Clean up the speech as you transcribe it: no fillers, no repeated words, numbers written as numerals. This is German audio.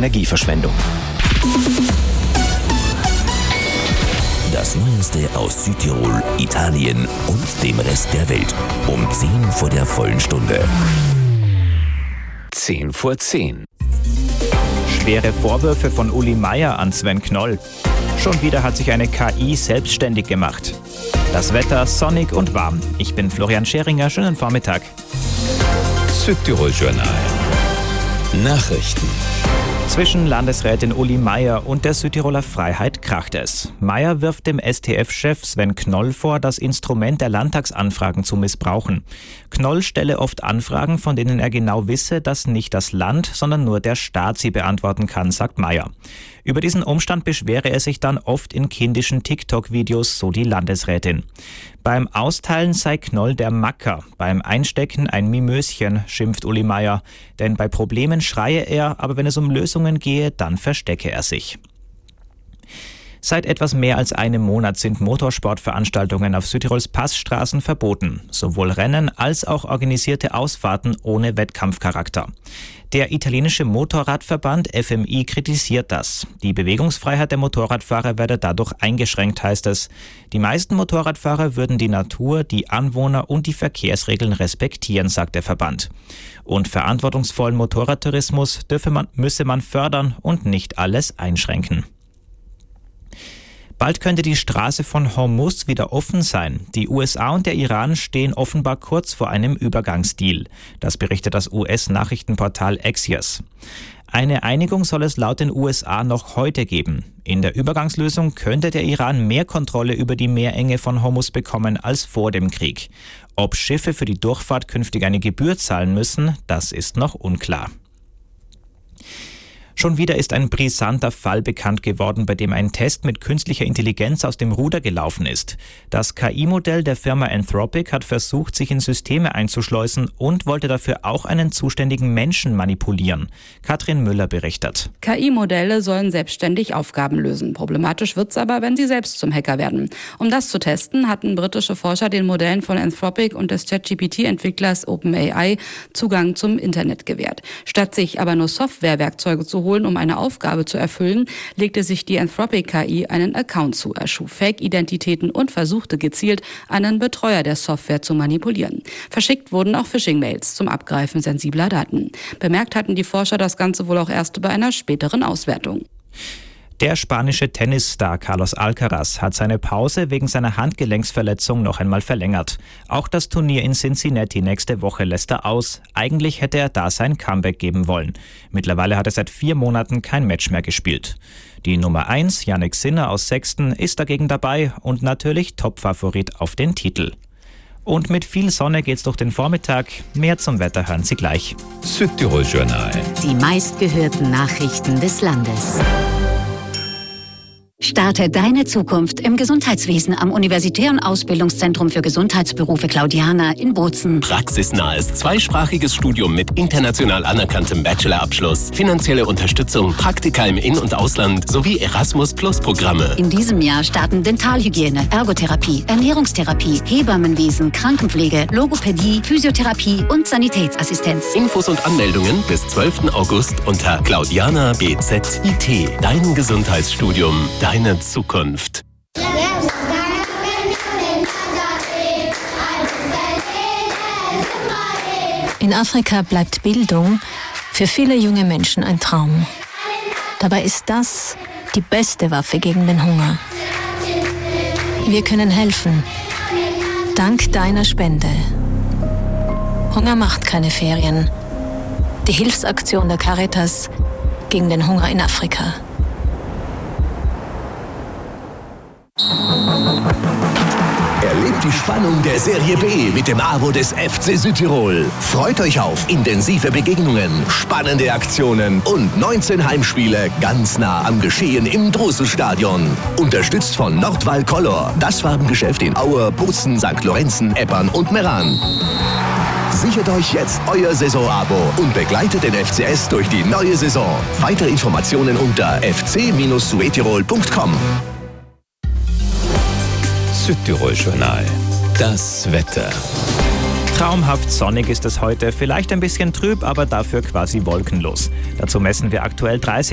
Energieverschwendung. Das Neueste aus Südtirol, Italien und dem Rest der Welt. Um 10 vor der vollen Stunde. 10 vor 10. Schwere Vorwürfe von Uli Meier an Sven Knoll. Schon wieder hat sich eine KI selbstständig gemacht. Das Wetter sonnig und warm. Ich bin Florian Scheringer. Schönen Vormittag. Südtirol Journal. Nachrichten. Zwischen Landesrätin Uli Meier und der Südtiroler Freiheit kracht es. Meier wirft dem STF-Chef Sven Knoll vor, das Instrument der Landtagsanfragen zu missbrauchen. Knoll stelle oft Anfragen, von denen er genau wisse, dass nicht das Land, sondern nur der Staat sie beantworten kann, sagt Meier. Über diesen Umstand beschwere er sich dann oft in kindischen TikTok-Videos, so die Landesrätin. Beim Austeilen sei Knoll der Macker, beim Einstecken ein Mimöschen, schimpft Uli Meier. Denn bei Problemen schreie er, aber wenn es um Lösungen gehe, dann verstecke er sich. Seit etwas mehr als einem Monat sind Motorsportveranstaltungen auf Südtirols Passstraßen verboten. Sowohl Rennen als auch organisierte Ausfahrten ohne Wettkampfcharakter. Der italienische Motorradverband FMI kritisiert das. Die Bewegungsfreiheit der Motorradfahrer werde dadurch eingeschränkt, heißt es. Die meisten Motorradfahrer würden die Natur, die Anwohner und die Verkehrsregeln respektieren, sagt der Verband. Und verantwortungsvollen Motorradtourismus müsse man fördern und nicht alles einschränken. Bald könnte die Straße von Hormuz wieder offen sein. Die USA und der Iran stehen offenbar kurz vor einem Übergangsdeal. Das berichtet das US-Nachrichtenportal Axios. Eine Einigung soll es laut den USA noch heute geben. In der Übergangslösung könnte der Iran mehr Kontrolle über die Meerenge von Hormuz bekommen als vor dem Krieg. Ob Schiffe für die Durchfahrt künftig eine Gebühr zahlen müssen, das ist noch unklar. Schon wieder ist ein brisanter Fall bekannt geworden, bei dem ein Test mit künstlicher Intelligenz aus dem Ruder gelaufen ist. Das KI-Modell der Firma Anthropic hat versucht, sich in Systeme einzuschleusen und wollte dafür auch einen zuständigen Menschen manipulieren. Katrin Müller berichtet. KI-Modelle sollen selbstständig Aufgaben lösen. Problematisch wird's aber, wenn sie selbst zum Hacker werden. Um das zu testen, hatten britische Forscher den Modellen von Anthropic und des ChatGPT-Entwicklers OpenAI Zugang zum Internet gewährt. Statt sich aber nur Softwarewerkzeuge zu holen, um eine Aufgabe zu erfüllen, legte sich die Anthropic KI einen Account zu, erschuf Fake-Identitäten und versuchte gezielt, einen Betreuer der Software zu manipulieren. Verschickt wurden auch Phishing-Mails zum Abgreifen sensibler Daten. Bemerkt hatten die Forscher das Ganze wohl auch erst bei einer späteren Auswertung. Der spanische Tennisstar Carlos Alcaraz hat seine Pause wegen seiner Handgelenksverletzung noch einmal verlängert. Auch das Turnier in Cincinnati nächste Woche lässt er aus. Eigentlich hätte er da sein Comeback geben wollen. Mittlerweile hat er seit 4 Monaten kein Match mehr gespielt. Die Nummer 1, Jannik Sinner aus Sexton, ist dagegen dabei und natürlich Topfavorit auf den Titel. Und mit viel Sonne geht's durch den Vormittag. Mehr zum Wetter hören Sie gleich. Südtirol Journal. Die meistgehörten Nachrichten des Landes. Starte deine Zukunft im Gesundheitswesen am Universitären Ausbildungszentrum für Gesundheitsberufe Claudiana in Bozen. Praxisnahes zweisprachiges Studium mit international anerkanntem Bachelorabschluss, finanzielle Unterstützung, Praktika im In- und Ausland sowie Erasmus-Plus-Programme. In diesem Jahr starten Dentalhygiene, Ergotherapie, Ernährungstherapie, Hebammenwesen, Krankenpflege, Logopädie, Physiotherapie und Sanitätsassistenz. Infos und Anmeldungen bis 12. August unter Claudiana BZIT. Dein Gesundheitsstudium, deine Zukunft. In Afrika bleibt Bildung für viele junge Menschen ein Traum. Dabei ist das die beste Waffe gegen den Hunger. Wir können helfen. Dank deiner Spende. Hunger macht keine Ferien. Die Hilfsaktion der Caritas gegen den Hunger in Afrika. Erlebt die Spannung der Serie B mit dem Abo des FC Südtirol. Freut euch auf intensive Begegnungen, spannende Aktionen und 19 Heimspiele ganz nah am Geschehen im Drosselstadion. Unterstützt von Nordwall Color, das Farbengeschäft in Aue, Bozen, St. Lorenzen, Eppern und Meran. Sichert euch jetzt euer Saisonabo und begleitet den FCS durch die neue Saison. Weitere Informationen unter fc-suetirol.com. Südtirol Journal. Das Wetter. Traumhaft sonnig ist es heute, vielleicht ein bisschen trüb, aber dafür quasi wolkenlos. Dazu messen wir aktuell 30